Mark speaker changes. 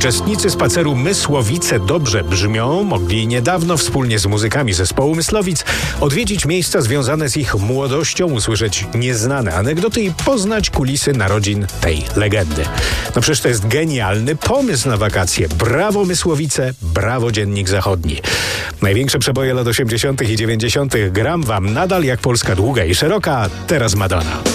Speaker 1: Uczestnicy spaceru Mysłowice dobrze brzmią mogli niedawno wspólnie z muzykami zespołu Myslowic odwiedzić miejsca związane z ich młodością, usłyszeć nieznane anegdoty i poznać kulisy narodzin tej legendy. No przecież to jest genialny pomysł na wakacje. Brawo Mysłowice, brawo Dziennik Zachodni. Największe przeboje lat 80. i 90. gram wam nadal jak Polska długa i szeroka, teraz Madonna.